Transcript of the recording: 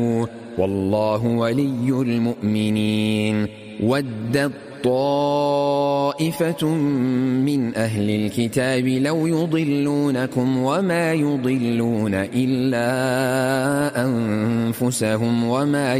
والله ولي المؤمنين. ودت طائفة من أهل الكتاب لو يضلونكم وما يضلون إلا أنفسهم وما